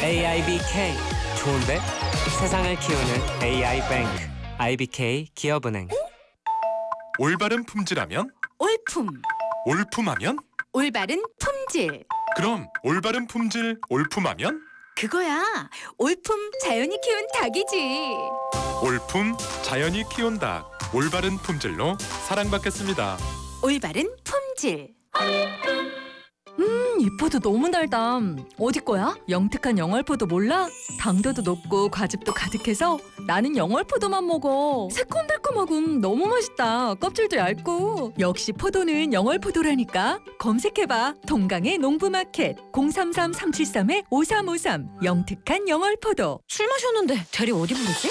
AIBK 좋은데? 세상을 키우는 AI뱅크 IBK 기업은행. 올바른 품질하면? 올품, 올품하면? 올바른 품질. 그럼 올바른 품질 올품하면? 그거야. 올품 자연이 키운 닭이지. 올품 자연이 키운 닭. 올바른 품질로 사랑받겠습니다. 올바른 품질. 이 포도 너무 달다. 어디 거야? 영특한 영월포도 몰라? 당도도 높고 과즙도 가득해서 나는 영월포도만 먹어. 새콤달콤하고 너무 맛있다. 껍질도 얇고. 역시 포도는 영월포도라니까. 검색해봐. 동강의 농부마켓 033-373-5353 영특한 영월포도. 술 마셨는데 대리 어디 부르지?